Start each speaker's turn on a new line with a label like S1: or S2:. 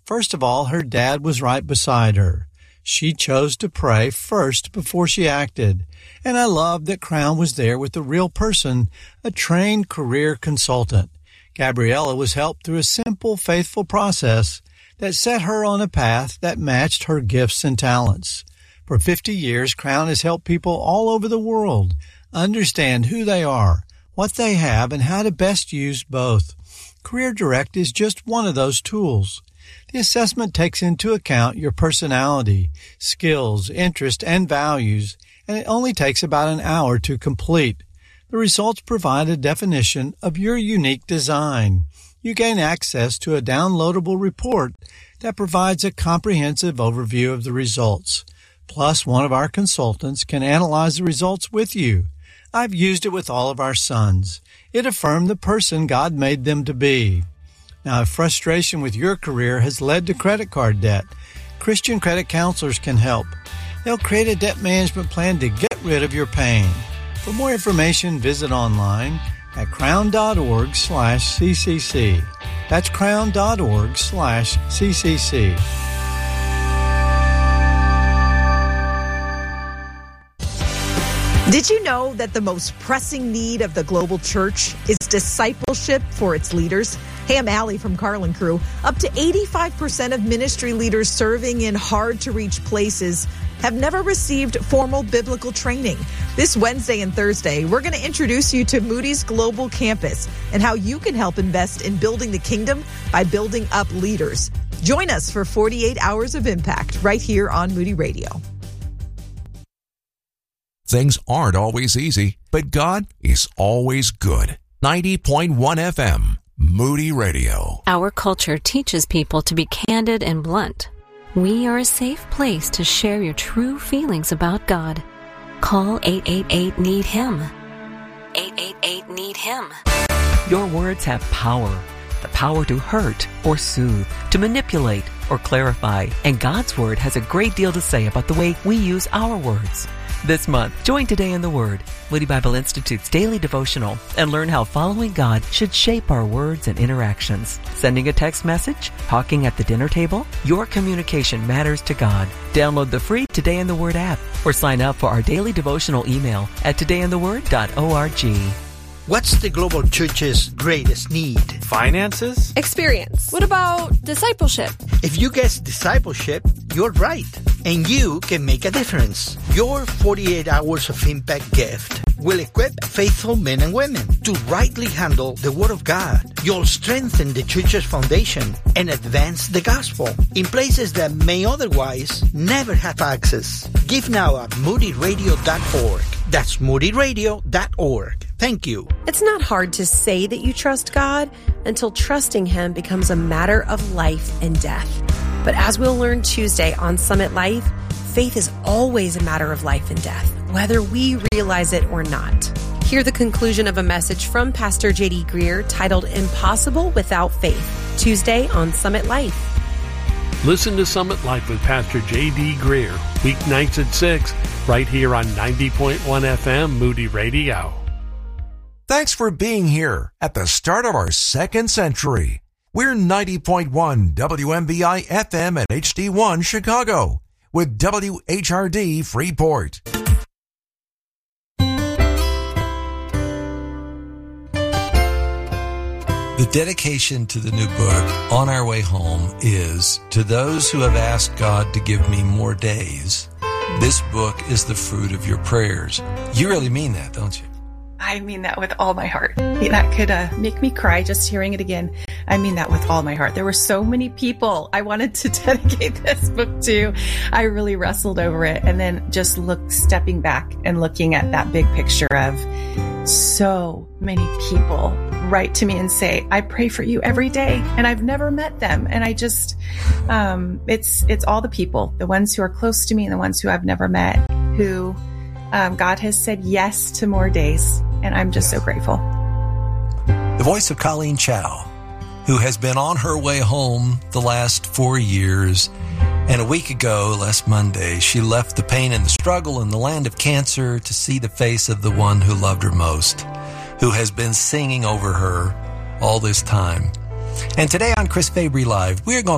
S1: First of all, her dad was right beside her. She chose to pray first before she acted. And I loved that Crown was there with a real person, a trained career consultant. Gabriella was helped through a simple, faithful process that set her on a path that matched her gifts and talents. For 50 years, Crown has helped people all over the world understand who they are, what they have, and how to best use both. Career Direct is just one of those tools. The assessment takes into account your personality, skills, interests, and values, and it only takes about an hour to complete. The results provide a definition of your unique design. You gain access to a downloadable report that provides a comprehensive overview of the results. Plus, one of our consultants can analyze the results with you. I've used it with all of our sons. It affirmed the person God made them to be. Now, if frustration with your career has led to credit card debt, Christian credit counselors can help. They'll create a debt management plan to get rid of your pain. For more information, visit online at crown.org/CCC. That's crown.org/CCC.
S2: Did you know that the most pressing need of the global church is discipleship for its leaders? Hey, I'm Allie from Carlin Crew. Up to 85% of ministry leaders serving in hard-to-reach places have never received formal biblical training. This Wednesday and Thursday, we're going to introduce you to Moody's Global Campus and how you can help invest in building the kingdom by building up leaders. Join us for 48 hours of impact right here on Moody Radio.
S3: Things aren't always easy, but God is always good. 90.1 FM, Moody Radio.
S4: Our culture teaches people to be candid and blunt. We are a safe place to share your true feelings about God. Call 888-NEED-HIM. 888-NEED-HIM.
S5: Your words have power. The power to hurt or soothe, to manipulate or clarify. And God's Word has a great deal to say about the way we use our words. This month, join Today in the Word, Moody Bible Institute's daily devotional, and learn how following God should shape our words and interactions. Sending a text message? Talking at the dinner table? Your communication matters to God. Download the free Today in the Word app or sign up for our daily devotional email at todayintheword.org.
S6: What's the global church's greatest need?
S7: Finances?
S8: Experience. What about discipleship?
S6: If you guess discipleship, you're right. And you can make a difference. Your 48 hours of impact gift will equip faithful men and women to rightly handle the Word of God. You'll strengthen the church's foundation and advance the gospel in places that may otherwise never have access. Give now at moodyradio.org. That's moodyradio.org. Thank you.
S8: It's not hard to say that you trust God until trusting Him becomes a matter of life and death. But as we'll learn Tuesday on Summit Life, faith is always a matter of life and death, whether we realize it or not. Hear the conclusion of a message from Pastor J.D. Greer titled Impossible Without Faith, Tuesday on Summit Life.
S7: Listen to Summit Life with Pastor J.D. Greer, weeknights at 6, right here on 90.1 FM Moody Radio.
S3: Thanks for being here at the start of our second century. We're 90.1 WMBI FM and HD1 Chicago with WHRD Freeport.
S9: The dedication to the new book, On Our Way Home, is to those who have asked God to give me more days. This book is the fruit of your prayers. You really mean that, don't you?
S10: I mean that with all my heart. That could make me cry just hearing it again. I mean that with all my heart. There were so many people I wanted to dedicate this book to. I really wrestled over it, and then just stepping back and looking at that big picture of so many people write to me and say, I pray for you every day, and I've never met them. And I just, it's all the people, the ones who are close to me and the ones who I've never met, who God has said yes to more days. And I'm just so grateful.
S9: The voice of Colleen Chow, who has been on her way home the last 4 years. And a week ago, last Monday, she left the pain and the struggle in the land of cancer to see the face of the one who loved her most, who has been singing over her all this time. And today on Chris Fabry Live, we're going